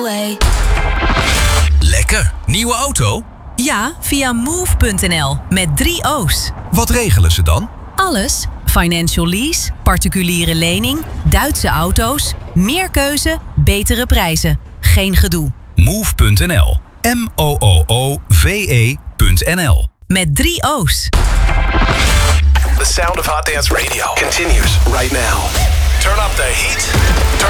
Lekker. Nieuwe auto? Ja, via move.nl met 3 O's. Wat regelen ze dan? Alles. Financial lease, particuliere lening, Duitse auto's, meer keuze, betere prijzen. Geen gedoe. Move.nl. MOOOVE.nl. Met 3 O's. The sound of Hot Dance Radio continues right now. Turn up the heat. Turn